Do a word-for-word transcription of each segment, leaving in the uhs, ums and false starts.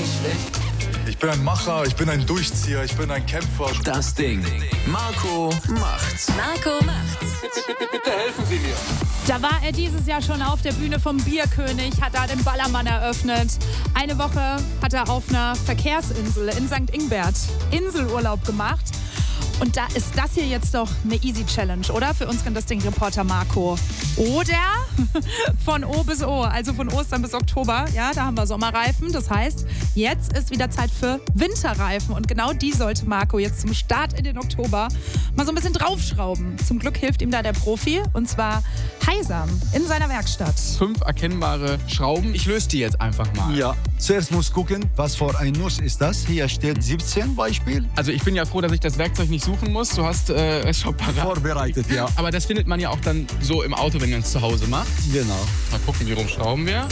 Ich bin ein Macher, ich bin ein Durchzieher, ich bin ein Kämpfer. Das Ding. Marco macht's. Marco macht's. Bitte helfen Sie mir. Da war er dieses Jahr schon auf der Bühne vom Bierkönig, hat da den Ballermann eröffnet. Eine Woche hat er auf einer Verkehrsinsel in Sankt Ingbert Inselurlaub gemacht. Und da ist das hier jetzt doch eine Easy Challenge, oder? Für unseren Das Ding-Reporter Marco. Oder von O bis O, also von Ostern bis Oktober. Ja, da haben wir Sommerreifen. Das heißt, jetzt ist wieder Zeit für Winterreifen. Und genau die sollte Marco jetzt zum Start in den Oktober mal so ein bisschen draufschrauben. Zum Glück hilft ihm da der Profi, und zwar Heisam in seiner Werkstatt. Fünf erkennbare Schrauben. Ich löse die jetzt einfach mal. Ja, zuerst muss gucken, was für ein Nuss ist das. Hier steht siebzehn Beispiel. Also ich bin ja froh, dass ich das Werkzeug nicht suchen muss. Du hast äh, es schon parat. Vorbereitet, ja. Aber das findet man ja auch dann so im Auto, wenn man es zu Hause macht. Genau. Mal gucken, wie rum schrauben wir.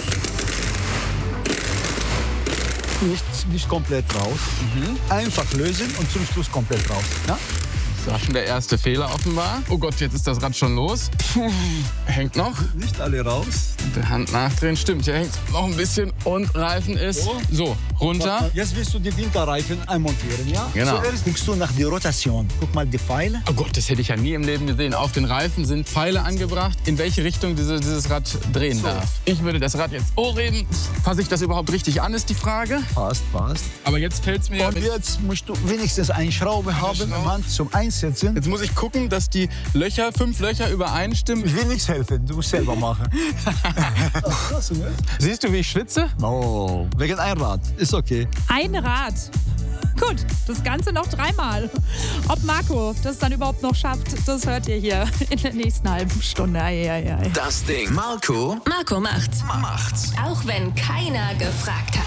Nicht, nicht komplett raus. Mhm. Einfach lösen und zum Schluss komplett raus. Ja? Das war schon der erste Fehler offenbar. Oh Gott, jetzt ist das Rad schon los. Puh, hängt noch. Nicht alle raus. Mit der Hand nachdrehen. Stimmt, hier hängt noch ein bisschen und Reifen ist So. so, runter. Jetzt willst du die Winterreifen einmontieren, ja? Genau. Zuerst guckst du nach der Rotation. Guck mal die Pfeile. Oh Gott, das hätte ich ja nie im Leben gesehen. Auf den Reifen sind Pfeile angebracht, in welche Richtung diese, dieses Rad drehen So. darf. Ich würde das Rad jetzt hochheben. Fasse ich das überhaupt richtig an, ist die Frage. Passt, passt. Aber jetzt fällt es mir... Und jetzt musst du wenigstens eine Schraube haben Schraube. im Hand zum Einsetzen. Jetzt muss ich gucken, dass die Löcher, fünf Löcher übereinstimmen. Ich will nichts helfen, du musst selber machen. Siehst du, wie ich schwitze? Oh, wegen ein Rad. Ist okay. Ein Rad. Gut, das Ganze noch dreimal. Ob Marco das dann überhaupt noch schafft, das hört ihr hier in der nächsten halben Stunde. Ei, ei, ei. Das Ding. Marco Marco macht's. macht's. Auch wenn keiner gefragt hat.